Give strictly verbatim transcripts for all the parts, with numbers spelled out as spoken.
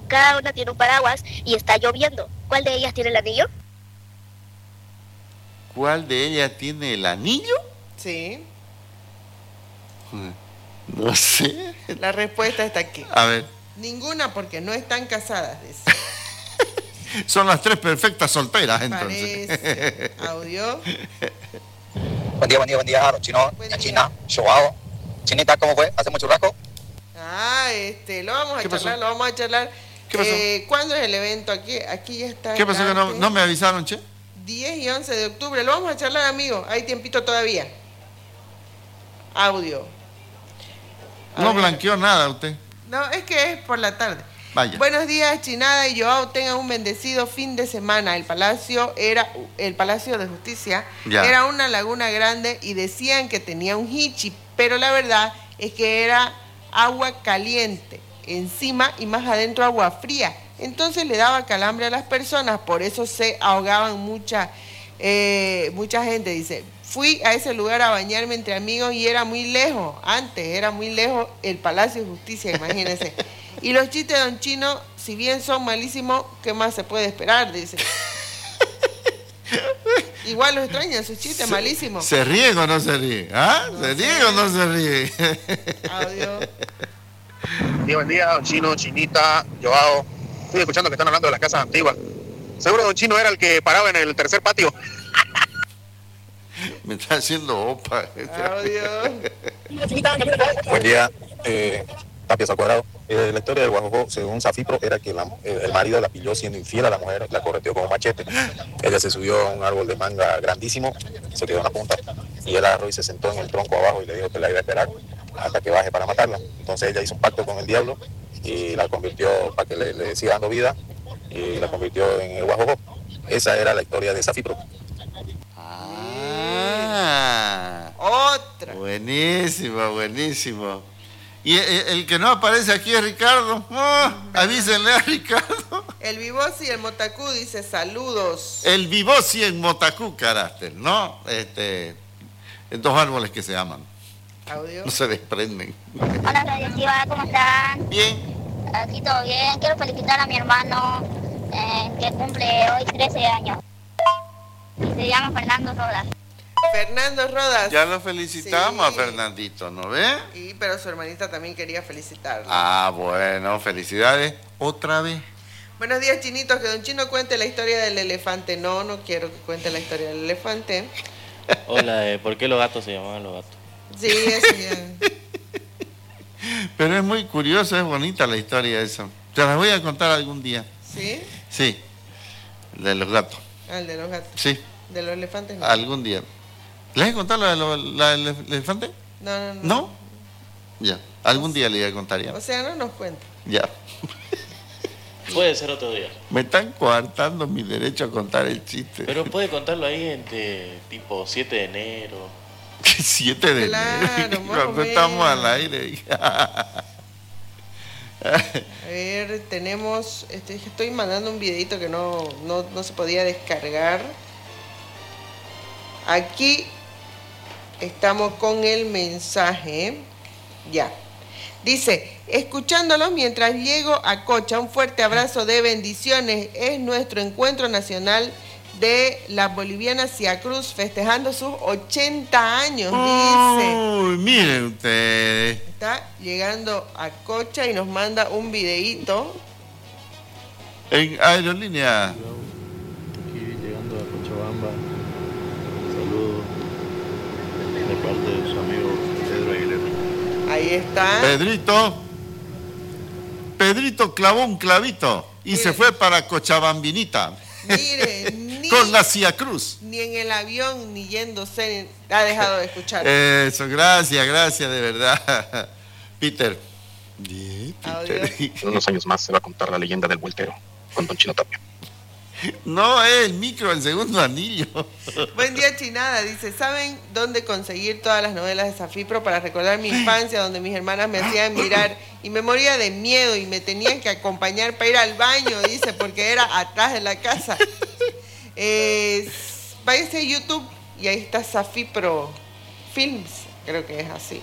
cada una tiene un paraguas y está lloviendo. ¿Cuál de ellas tiene el anillo? ¿Cuál de ellas tiene el anillo? Sí. No sé. La respuesta está aquí. A ver. Ninguna, porque no están casadas, dice. Son las tres perfectas solteras, entonces. Parece. Audio. Buen día, buen día, buen día, los chinos, en China, Shoao. Chinita, ¿cómo fue? ¿Hacemos churrasco? Ah, este, lo vamos a ¿Qué charlar, pasó? lo vamos a charlar. ¿Qué pasó? Eh, ¿Cuándo es el evento aquí? Aquí ya está. ¿Qué pasó que no, no me avisaron, che? diez y once de octubre, lo vamos a charlar, amigo. Hay tiempito todavía. Audio. A No ver. blanqueó nada usted. No, es que es por la tarde. Vaya. Buenos días, Chinada y Joao, tengan un bendecido fin de semana. El palacio era el Palacio de Justicia, Ya. era una laguna grande y decían que tenía un hichi, pero la verdad es que era agua caliente encima y más adentro agua fría. Entonces le daba calambre a las personas, por eso se ahogaban mucha, eh, mucha gente. Dice, fui a ese lugar a bañarme entre amigos y era muy lejos, antes era muy lejos el Palacio de Justicia, imagínense. Y los chistes de Don Chino, si bien son malísimos, ¿qué más se puede esperar? Dice. Igual los extrañan, sus chistes malísimos. ¿Se ríe o no se ríe? ¿Ah? No ¿Se sé. ríe o no se ríe? Audio. Buen día, buen día, don Chino, Chinita, Joao. Estoy escuchando que están hablando de las casas antiguas. Seguro don Chino era el que paraba en el tercer patio. Me está haciendo opa. Audio. Buen día, eh, Tapias al cuadrado. Eh, la historia del Guajojó, según Safipro, era que la, el, el marido la pilló siendo infiel a la mujer, la correteó con un machete. Ella se subió a un árbol de manga grandísimo, se quedó en la punta, y él agarró y se sentó en el tronco abajo y le dijo que la iba a esperar hasta que baje para matarla. Entonces ella hizo un pacto con el diablo y la convirtió para que le, le siga dando vida y la convirtió en el Guajojó. Esa era la historia de Safipro. Ah, Otra. buenísimo, buenísimo. Y el, el que no aparece aquí es Ricardo. Oh, avísenle a Ricardo. El Vivosi y el Motacú dice saludos. El Vivosi en Motacú, carácter, ¿no? Este, dos árboles que se aman, Audio. no se desprenden. Hola, radioactiva, ¿cómo están? Bien. Aquí todo bien. Quiero felicitar a mi hermano eh, que cumple hoy trece años. Se llama Fernando Rodas. Fernando Rodas. Ya lo felicitamos Sí. a Fernandito, ¿no ve? Y, pero su hermanita también quería felicitarlo. Ah, bueno, felicidades. Otra vez. Buenos días, chinitos. Que Don Chino cuente la historia del elefante. No, no quiero que cuente la historia del elefante. Hola, eh, ¿por qué los gatos se llamaban los gatos? Sí, eso ya. Pero es muy curioso, es bonita la historia esa. Te la voy a contar algún día. ¿Sí? Sí, de los gatos. Al de los gatos. Sí, De los elefantes. No, algún día. ¿Les voy a contar lo de lo- la del elefante? no, no. no. ¿No? Ya, algún día le voy a contar ya. O sea, no nos cuenta. Ya. Puede ser otro día. Me están coartando mi derecho a contar el chiste. Pero puede contarlo ahí entre tipo siete de enero. siete de Claro, enero, más o cuando estamos menos. al aire. A ver, tenemos. Este, estoy mandando un videito que no, no, no se podía descargar. Aquí estamos con el mensaje. Ya. Dice, escuchándolos mientras llego a Cocha, un fuerte abrazo de bendiciones. Es nuestro encuentro nacional de las bolivianas Cia Cruz, festejando sus ochenta años, dice. Uy, miren ustedes. Está llegando a Cocha y nos manda un videíto. En aerolínea. Aquí llegando a Cochabamba, saludos de parte de su amigo Pedro Aguilera. Ahí está. Pedrito. Pedrito clavó un clavito y Mire. se fue para Cochabambinita. Mire, ni, Con la Cia Cruz. ni en el avión ni yéndose ha dejado de escuchar. Eso, gracias, gracias, de verdad. Peter. Bien, Peter. En unos años más se va a contar la leyenda del vueltero con don Chino Tapia. No, es el micro, el segundo anillo. Buen día, Chinada. Dice, ¿saben dónde conseguir todas las novelas de Safipro para recordar mi infancia, donde mis hermanas me hacían mirar y me moría de miedo y me tenían que acompañar para ir al baño? Dice, porque era atrás de la casa. Eh, váyase a YouTube y ahí está Safipro Films, creo que es así.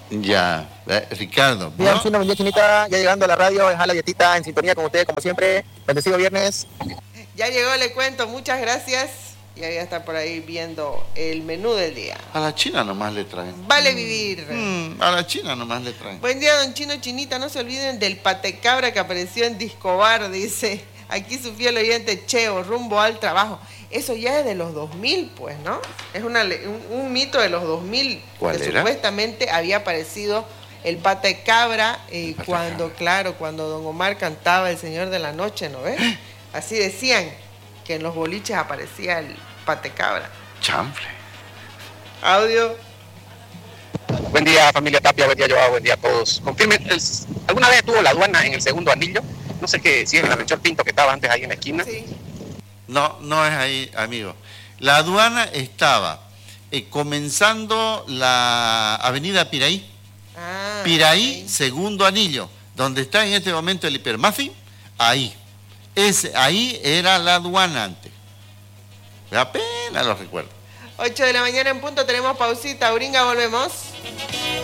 Ya, eh, Ricardo. Bien, ¿no? Chino, buen día, Chinita. Ya llegando a la radio, en la dietita, en sintonía con ustedes, como siempre. Bendecido viernes. Ya llegó, le cuento, muchas gracias. Y voy a estar por ahí viendo el menú del día. A la China nomás le traen. Vale vivir. Mm, a la China nomás le traen. Buen día, don Chino Chinita. No se olviden del patecabra que apareció en Discobar, dice. Aquí su fiel oyente Cheo, rumbo al trabajo. Eso ya es de los dos mil, pues, ¿no? Es una, un, un mito de los dos mil. ¿Cuál que era? Supuestamente había aparecido el patecabra eh, El cuando, patecabra. claro, cuando don Omar cantaba El Señor de la Noche, ¿no ves? Así decían que en los boliches aparecía el patecabra. Chanfle. Audio. Buen día, familia Tapia. Buen día, Joao. Buen día a todos. Confirme, el- ¿alguna vez estuvo la aduana en el segundo anillo? No sé qué, si es en la Melchor Pinto que estaba antes ahí en la esquina. Sí. No, no es ahí, amigo. La aduana estaba eh, comenzando la avenida Piraí. Ah, Piraí, ok. segundo anillo, donde está en este momento el hipermuffin, ahí. Ese, ahí era la aduana antes. Apenas lo recuerdo. ocho de la mañana en punto, tenemos pausita. Auringa, volvemos.